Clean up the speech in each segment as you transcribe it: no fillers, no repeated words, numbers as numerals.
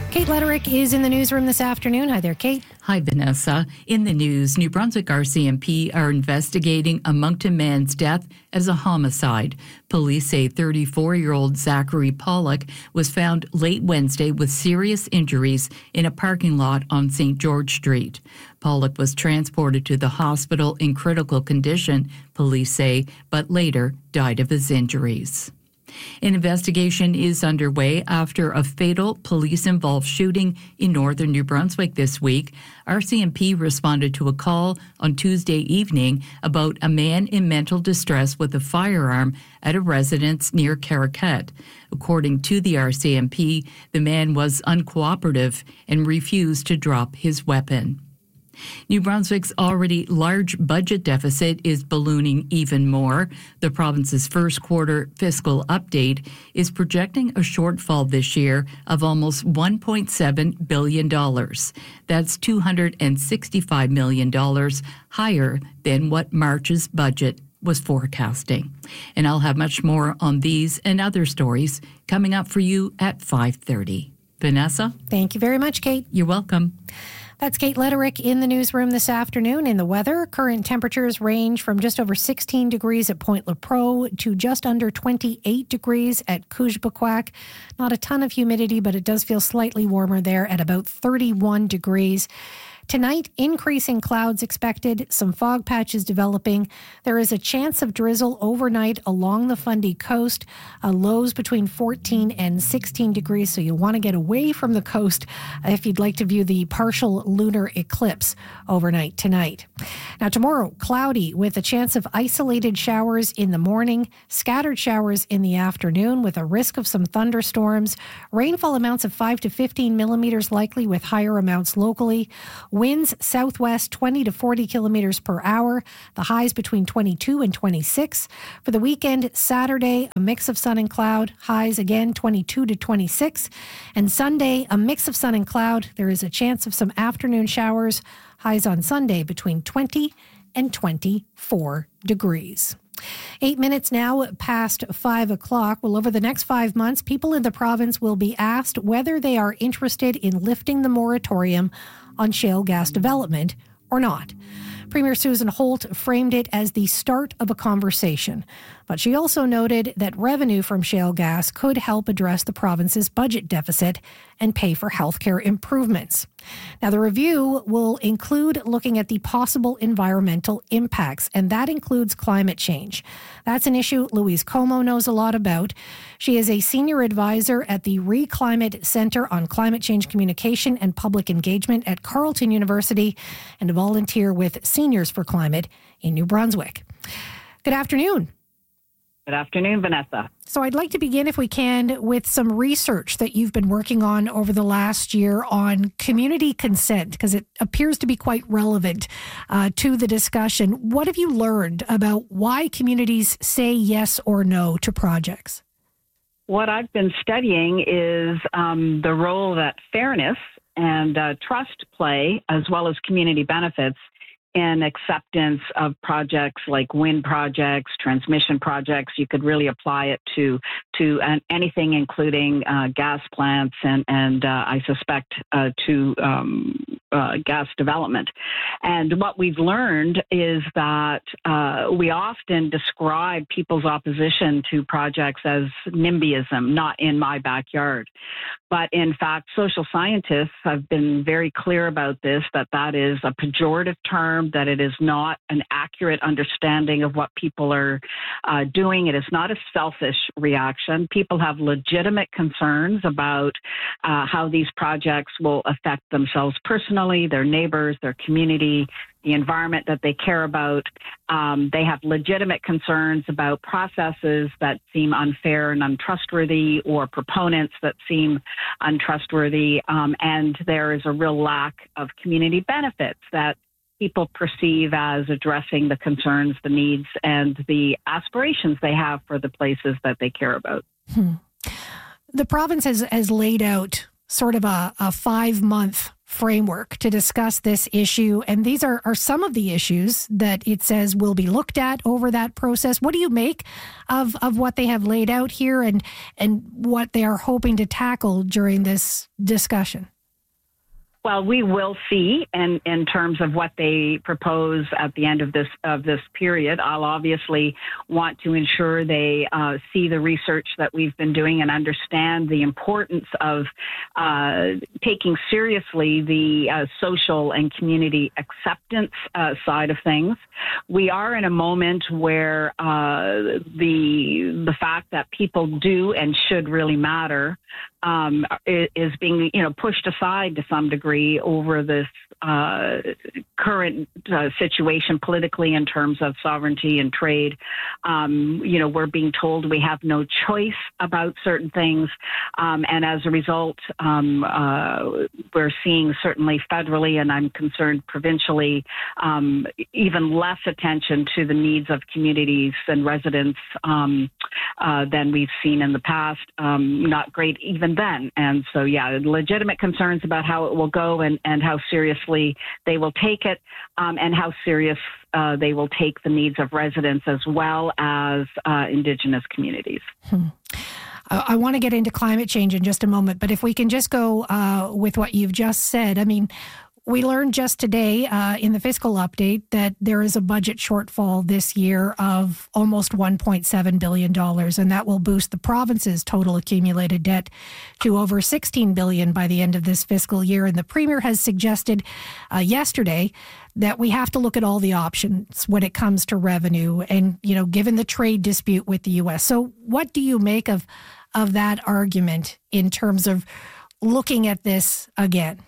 Kate Letterick is in the newsroom this afternoon. Hi there, Kate. Hi, Vanessa. In the news, New Brunswick RCMP are investigating a Moncton man's death as a homicide. Police say 34-year-old Zachary Pollock was found late Wednesday with serious injuries in a parking lot on St. George Street. Pollock was transported to the hospital in critical condition, police say, but later died of his injuries. An investigation is underway after a fatal police-involved shooting in northern New Brunswick this week. RCMP responded to a call on Tuesday evening about a man in mental distress with a firearm at a residence near Caracat. According to the RCMP, the man was uncooperative and refused to drop his weapon. New Brunswick's already large budget deficit is ballooning even more. The province's first quarter fiscal update is projecting a shortfall this year of almost $1.7 billion. That's $265 million higher than what March's budget was forecasting. And I'll have much more on these and other stories coming up for you at 5:30. Vanessa? Thank you very much, Kate. You're welcome. That's Kate Letterick in the newsroom this afternoon. In the weather, current temperatures range from just over 16 degrees at Point Lepreau to just under 28 degrees at Kujbaquak. Not a ton of humidity, but it does feel slightly warmer there at about 31 degrees. Tonight, increasing clouds expected, some fog patches developing. There is a chance of drizzle overnight along the Fundy coast, lows between 14 and 16 degrees, so you'll want to get away from the coast if you'd like to view the partial lunar eclipse overnight tonight. Now tomorrow, cloudy with a chance of isolated showers in the morning, scattered showers in the afternoon with a risk of some thunderstorms, rainfall amounts of 5 to 15 millimeters likely with higher amounts locally. Winds southwest 20 to 40 kilometers per hour. The highs between 22 and 26. For the weekend, Saturday, a mix of sun and cloud. Highs again 22 to 26. And Sunday, a mix of sun and cloud. There is a chance of some afternoon showers. Highs on Sunday between 20 and 24 degrees. 8 minutes now past 5 o'clock. Well, over the next 5 months, people in the province will be asked whether they are interested in lifting the moratorium on shale gas development or not. Premier Susan Holt framed it as the start of a conversation, but she also noted that revenue from shale gas could help address the province's budget deficit and pay for healthcare improvements. Now, the review will include looking at the possible environmental impacts, and that includes climate change. That's an issue Louise Como knows a lot about. She is a senior advisor at the ReClimate Center on Climate Change Communication and Public Engagement at Carleton University and a volunteer with Seniors for Climate in New Brunswick. Good afternoon. Good afternoon, Vanessa. So I'd like to begin, if we can, with some research that you've been working on over the last year on community consent, because it appears to be quite relevant to the discussion. What have you learned about why communities say yes or no to projects? What I've been studying is the role that fairness and trust play, as well as community benefits, in acceptance of projects like wind projects, transmission projects. You could really apply it to anything, including gas plants and I suspect to gas development. And what we've learned is that we often describe people's opposition to projects as NIMBYism, not in my backyard. But in fact, social scientists have been very clear about this, that is a pejorative term, that it is not an accurate understanding of what people are doing. It is not a selfish reaction. People have legitimate concerns about how these projects will affect themselves personally, their neighbors, their community, the environment that they care about. They have legitimate concerns about processes that seem unfair and untrustworthy, or proponents that seem untrustworthy. And there is a real lack of community benefits that people perceive as addressing the concerns, the needs, and the aspirations they have for the places that they care about. The province has laid out sort of a 5-month framework to discuss this issue. And these are some of the issues that it says will be looked at over that process. What do you make of what they have laid out here and what they are hoping to tackle during this discussion? Well, we will see in terms of what they propose at the end of this period. I'll obviously want to ensure they see the research that we've been doing and understand the importance of taking seriously the social and community acceptance side of things. We are in a moment where the fact that people do and should really matter is being pushed aside to some degree over this current situation politically in terms of sovereignty and trade. We're being told we have no choice about certain things, and as a result, we're seeing certainly federally, and I'm concerned provincially, even less attention to the needs of communities and residents than we've seen in the past. Not great even then. And so, legitimate concerns about how it will go and how seriously they will take it, and how serious they will take the needs of residents as well as Indigenous communities. I want to get into climate change in just a moment, but if we can just go with what you've just said. I mean, we learned just today in the fiscal update that there is a budget shortfall this year of almost $1.7 billion, and that will boost the province's total accumulated debt to over $16 billion by the end of this fiscal year. And the Premier has suggested yesterday that we have to look at all the options when it comes to revenue and, given the trade dispute with the U.S. So what do you make of that argument in terms of looking at this again?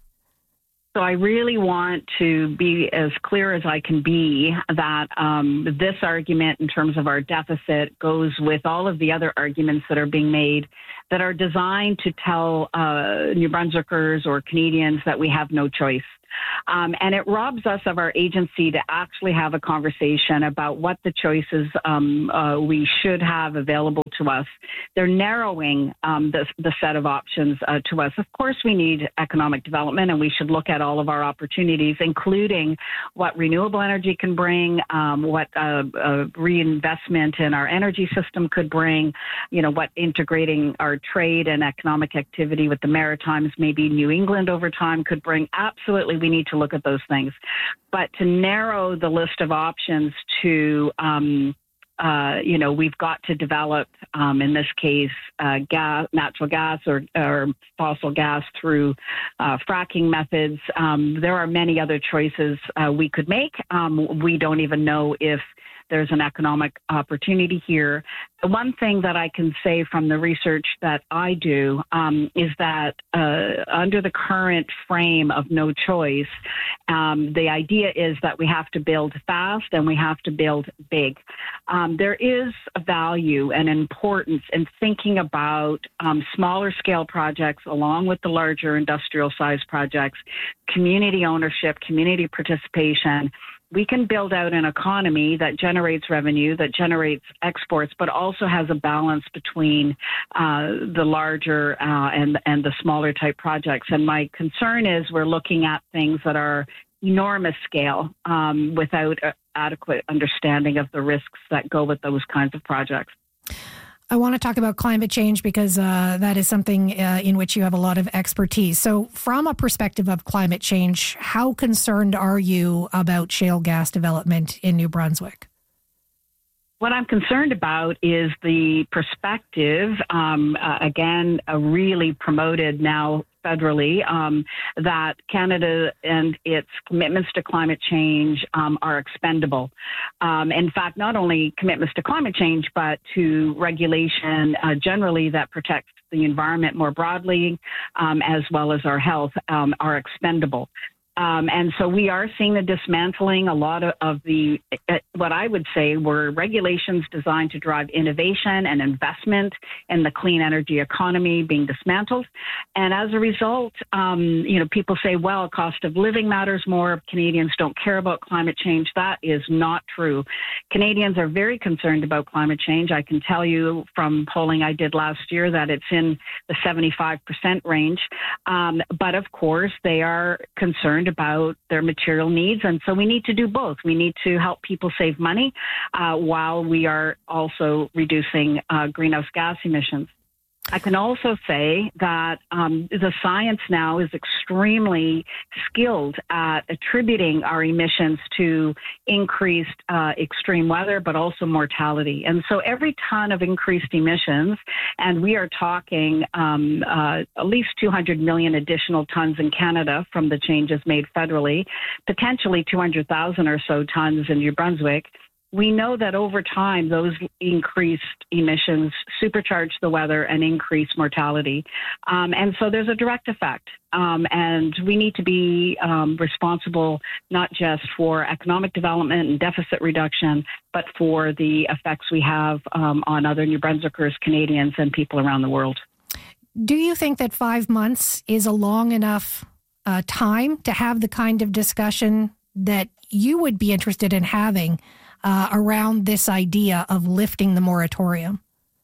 So I really want to be as clear as I can be that this argument in terms of our deficit goes with all of the other arguments that are being made that are designed to tell New Brunswickers or Canadians that we have no choice. And it robs us of our agency to actually have a conversation about what the choices we should have available to us. They're narrowing the set of options to us. Of course, we need economic development, and we should look at all of our opportunities, including what renewable energy can bring, what reinvestment in our energy system could bring, what integrating our trade and economic activity with the Maritimes, maybe New England over time could bring. Absolutely, we need to look at those things. But to narrow the list of options to, we've got to develop, in this case, natural gas or fossil gas through fracking methods. There are many other choices we could make. We don't even know if there's an economic opportunity here. The one thing that I can say from the research that I do is that under the current frame of no choice, the idea is that we have to build fast and we have to build big. There is a value and importance in thinking about smaller scale projects along with the larger industrial size projects, community ownership, community participation. We can build out an economy that generates revenue, that generates exports, but also has a balance between the larger and the smaller type projects. And my concern is we're looking at things that are enormous scale without adequate understanding of the risks that go with those kinds of projects. I want to talk about climate change because that is something in which you have a lot of expertise. So from a perspective of climate change, how concerned are you about shale gas development in New Brunswick? What I'm concerned about is the perspective, again, really promoted now federally, that Canada and its commitments to climate change are expendable. In fact, not only commitments to climate change, but to regulation generally that protects the environment more broadly, as well as our health, are expendable. And so we are seeing the dismantling, a lot of the, what I would say were regulations designed to drive innovation and investment in the clean energy economy being dismantled. And as a result, people say, well, cost of living matters more. Canadians don't care about climate change. That is not true. Canadians are very concerned about climate change. I can tell you from polling I did last year that it's in the 75% range. But of course, they are concerned about their material needs. And so we need to do both. We need to help people save money while we are also reducing greenhouse gas emissions. I can also say that the science now is extremely skilled at attributing our emissions to increased extreme weather, but also mortality. And so every ton of increased emissions, and we are talking at least 200 million additional tons in Canada from the changes made federally, potentially 200,000 or so tons in New Brunswick. We know that over time, those increased emissions supercharge the weather and increase mortality. And so there's a direct effect. And we need to be responsible not just for economic development and deficit reduction, but for the effects we have on other New Brunswickers, Canadians, and people around the world. Do you think that 5 months is a long enough time to have the kind of discussion that you would be interested in having around this idea of lifting the moratorium?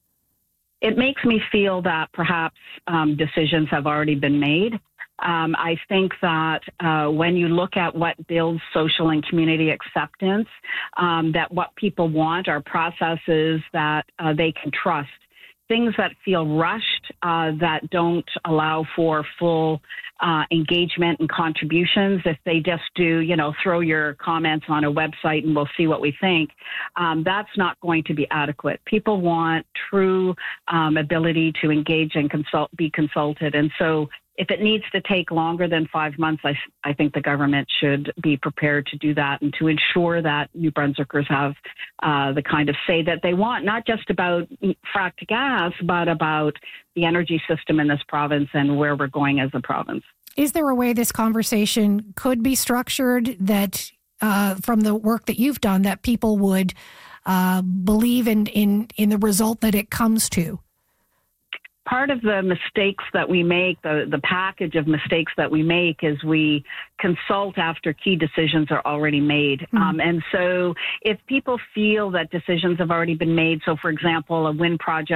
It makes me feel that perhaps decisions have already been made. I think that when you look at what builds social and community acceptance, that what people want are processes that they can trust. Things that feel rushed, that don't allow for full engagement and contributions. If they just do, throw your comments on a website and we'll see what we think, that's not going to be adequate. People want true ability to engage and be consulted. And so if it needs to take longer than 5 months, I think the government should be prepared to do that and to ensure that New Brunswickers have the kind of say that they want, not just about fracked gas, but about the energy system in this province and where we're going as a province. Is there a way this conversation could be structured that, from the work that you've done, that people would believe in the result that it comes to? Part of the mistakes that we make, the package of mistakes that we make, is we consult after key decisions are already made. And so if people feel that decisions have already been made, so for example, a wind project